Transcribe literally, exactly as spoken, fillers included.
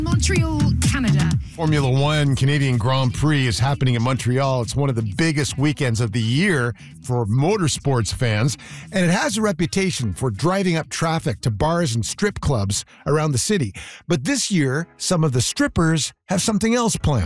Montreal, Canada. Formula One Canadian Grand Prix is happening in Montreal. It's one of the biggest weekends of the year for motorsports fans, and it has a reputation for driving up traffic to bars and strip clubs around the city. But this year, some of the strippers have something else planned.